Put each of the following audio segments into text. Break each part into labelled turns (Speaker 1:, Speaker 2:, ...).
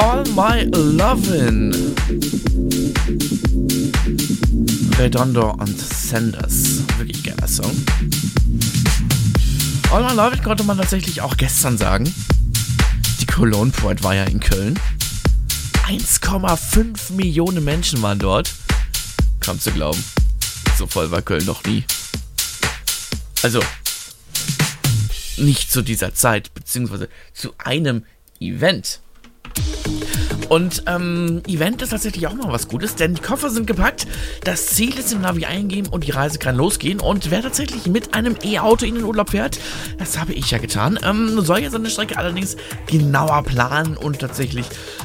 Speaker 1: All My Lovin'. Redondo und Sanders. Wirklich geiler Song. All My Lovin' konnte man tatsächlich auch gestern sagen. Die Cologne Pride war ja in Köln. 1,5 Millionen Menschen waren dort. Kaum zu glauben. So voll war Köln noch nie. Also, nicht zu dieser Zeit, beziehungsweise zu einem Event. Und Event ist tatsächlich auch mal was Gutes, denn die Koffer sind gepackt, das Ziel ist im Navi eingeben und die Reise kann losgehen. Und wer tatsächlich mit einem E-Auto in den Urlaub fährt, das habe ich ja getan, soll ja seine Strecke allerdings genauer planen und tatsächlich,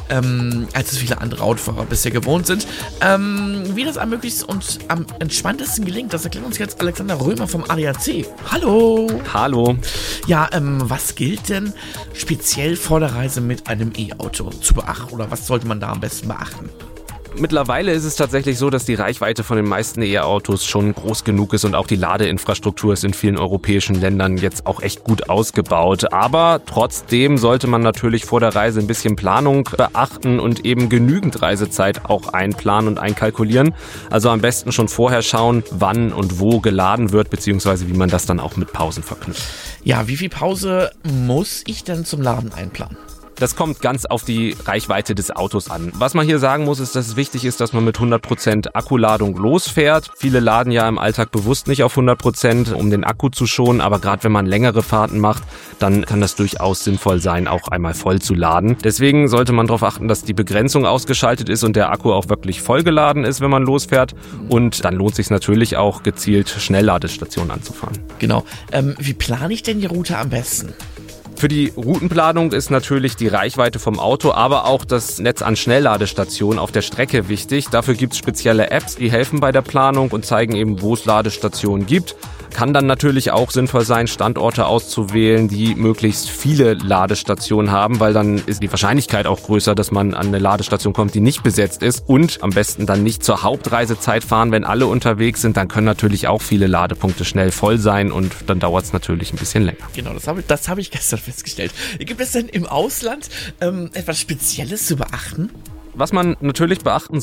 Speaker 1: als es viele andere Autofahrer bisher gewohnt sind. Wie das am möglichst und am entspanntesten gelingt, das erklärt uns jetzt Alexander Römer vom ADAC. Hallo!
Speaker 2: Hallo!
Speaker 1: Ja, was gilt denn speziell vor der Reise mit einem E-Auto zu beachten oder was sollte man da am besten beachten?
Speaker 2: Mittlerweile ist es tatsächlich so, dass die Reichweite von den meisten E-Autos schon groß genug ist und auch die Ladeinfrastruktur ist in vielen europäischen Ländern jetzt auch echt gut ausgebaut. Aber trotzdem sollte man natürlich vor der Reise ein bisschen Planung beachten und eben genügend Reisezeit auch einplanen und einkalkulieren. Also am besten schon vorher schauen, wann und wo geladen wird, beziehungsweise wie man das dann auch mit Pausen verknüpft.
Speaker 1: Ja, wie viel Pause muss ich denn zum Laden einplanen?
Speaker 2: Das kommt ganz auf die Reichweite des Autos an. Was man hier sagen muss, ist, dass es wichtig ist, dass man mit 100% Akkuladung losfährt. Viele laden ja im Alltag bewusst nicht auf 100%, um den Akku zu schonen. Aber gerade wenn man längere Fahrten macht, dann kann das durchaus sinnvoll sein, auch einmal voll zu laden. Deswegen sollte man darauf achten, dass die Begrenzung ausgeschaltet ist und der Akku auch wirklich vollgeladen ist, wenn man losfährt. Und dann lohnt es sich natürlich auch, gezielt Schnellladestationen anzufahren.
Speaker 1: Genau. Wie plane ich denn die Route am besten?
Speaker 2: Für die Routenplanung ist natürlich die Reichweite vom Auto, aber auch das Netz an Schnellladestationen auf der Strecke wichtig. Dafür gibt es spezielle Apps, die helfen bei der Planung und zeigen eben, wo es Ladestationen gibt. Kann dann natürlich auch sinnvoll sein, Standorte auszuwählen, die möglichst viele Ladestationen haben, weil dann ist die Wahrscheinlichkeit auch größer, dass man an eine Ladestation kommt, die nicht besetzt ist. Und am besten dann nicht zur Hauptreisezeit fahren, wenn alle unterwegs sind. Dann können natürlich auch viele Ladepunkte schnell voll sein und dann dauert es natürlich ein bisschen länger.
Speaker 1: Genau, das hab ich gestern festgestellt. Gibt es denn im Ausland etwas Spezielles zu beachten?
Speaker 2: Was man natürlich beachten